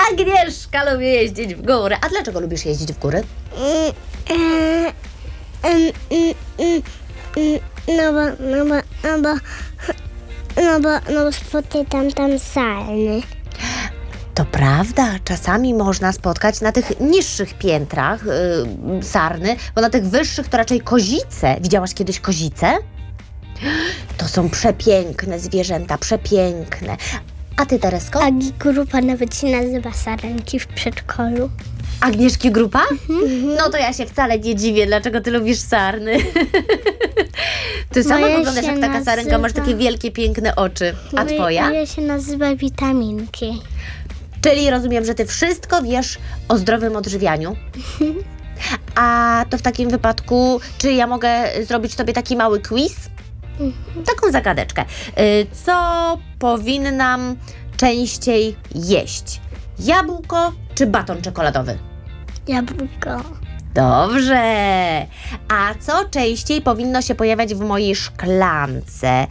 Agnieszka lubi jeździć w góry. A dlaczego lubisz jeździć w góry? No bo spotykam tam sarny. To prawda, czasami można spotkać na tych niższych piętrach sarny, bo na tych wyższych to raczej kozice. Widziałaś kiedyś kozice? To są przepiękne zwierzęta, przepiękne. A ty, Teresko? Agi grupa nawet się nazywa Sarenki w przedszkolu. Agnieszki grupa? No to ja się wcale nie dziwię, dlaczego ty lubisz sarny. Ty sama Moja wyglądasz się jak taka sarenka, masz takie wielkie, piękne oczy. A twoja? Moja się nazywa Witaminki. Czyli rozumiem, że ty wszystko wiesz o zdrowym odżywianiu. A to w takim wypadku, czy ja mogę zrobić tobie taki mały quiz? Taką zagadeczkę. Co powinnam częściej jeść? Jabłko czy baton czekoladowy? Jabłko. Dobrze. A co częściej powinno się pojawiać w mojej szklance?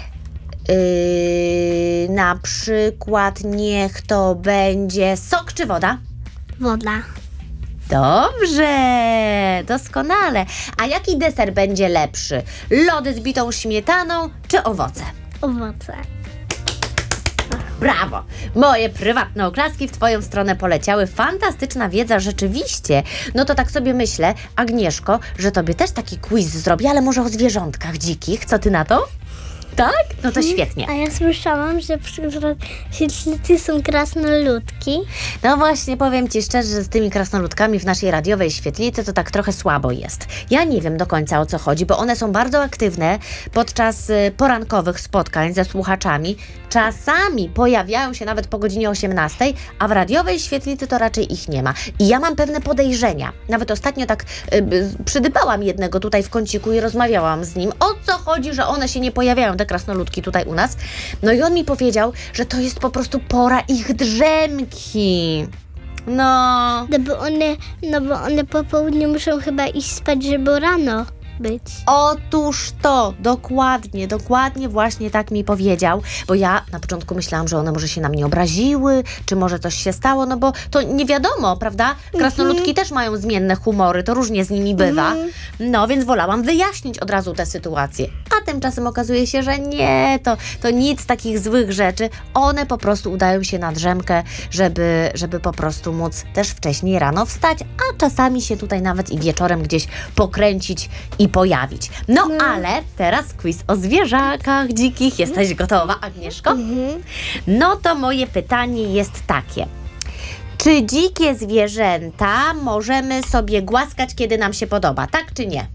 Na przykład niech to będzie sok czy woda? Woda. Dobrze, doskonale. A jaki deser będzie lepszy? Lody z bitą śmietaną czy owoce? Owoce. Brawo! Moje prywatne oklaski w twoją stronę poleciały. Fantastyczna wiedza, rzeczywiście. No to tak sobie myślę, Agnieszko, że tobie też taki quiz zrobię, ale może o zwierzątkach dzikich. Co ty na to? Tak? No to świetnie. A ja słyszałam, że świetlicy są krasnoludki. No właśnie, powiem ci szczerze, że z tymi krasnoludkami w naszej radiowej świetlicy to tak trochę słabo jest. Ja nie wiem do końca, o co chodzi, bo one są bardzo aktywne podczas porankowych spotkań ze słuchaczami. Czasami pojawiają się nawet po godzinie 18, a w radiowej świetlicy to raczej ich nie ma. I ja mam pewne podejrzenia. Nawet ostatnio tak przydybałam jednego tutaj w kąciku i rozmawiałam z nim. O co chodzi, że one się nie pojawiają, te krasnoludki tutaj u nas? No i on mi powiedział, że to jest po prostu pora ich drzemki. No bo one po południu muszą chyba iść spać, żeby rano być. Otóż to, dokładnie właśnie tak mi powiedział, bo ja na początku myślałam, że one może się na mnie obraziły, czy może coś się stało, no bo to nie wiadomo, prawda? Krasnoludki też mają zmienne humory, to różnie z nimi bywa. No więc wolałam wyjaśnić od razu tę sytuację. A tymczasem okazuje się, że nie, to nic z takich złych rzeczy. One po prostu udają się na drzemkę, żeby po prostu móc też wcześniej rano wstać, a czasami się tutaj nawet i wieczorem gdzieś pokręcić i pojawić. No ale teraz quiz o zwierzakach dzikich. Jesteś gotowa, Agnieszko? No to moje pytanie jest takie. Czy dzikie zwierzęta możemy sobie głaskać, kiedy nam się podoba, tak czy nie?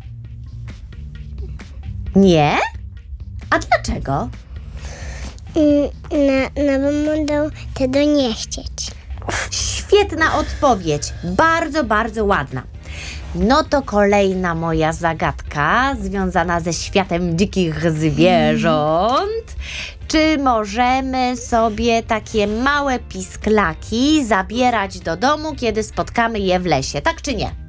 Nie? A dlaczego? No bo mogą tego nie chcieć. Świetna odpowiedź. Bardzo, bardzo ładna. No to kolejna moja zagadka związana ze światem dzikich zwierząt. Czy możemy sobie takie małe pisklaki zabierać do domu, kiedy spotkamy je w lesie, tak czy nie?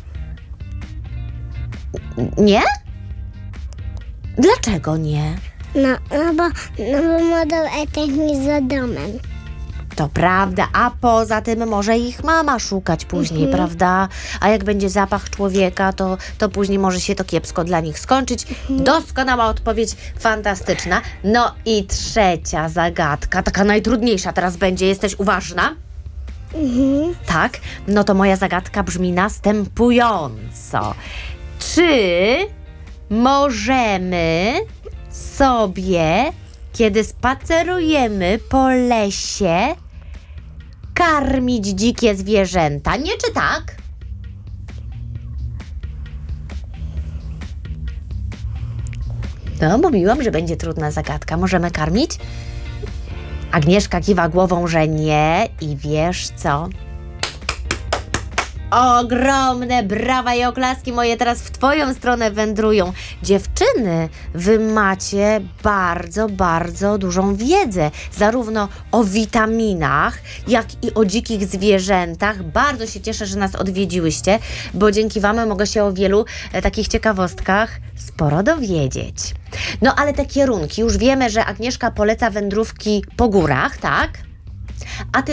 Nie? Dlaczego nie? No bo mogą etnić za domem. To prawda, a poza tym może ich mama szukać później, prawda? A jak będzie zapach człowieka, to później może się to kiepsko dla nich skończyć. Doskonała odpowiedź, fantastyczna. No i trzecia zagadka, taka najtrudniejsza teraz będzie. Jesteś uważna? Tak? No to moja zagadka brzmi następująco. Czy możemy sobie, kiedy spacerujemy po lesie, karmić dzikie zwierzęta? Nie czy tak? No, mówiłam, że będzie trudna zagadka. Możemy karmić? Agnieszka kiwa głową, że nie. I wiesz co? Ogromne brawa i oklaski moje teraz w twoją stronę wędrują. Dziewczyny, wy macie bardzo, bardzo dużą wiedzę, zarówno o witaminach, jak i o dzikich zwierzętach. Bardzo się cieszę, że nas odwiedziłyście, bo dzięki wam mogę się o wielu takich ciekawostkach sporo dowiedzieć. No ale te kierunki, już wiemy, że Agnieszka poleca wędrówki po górach, tak? A ty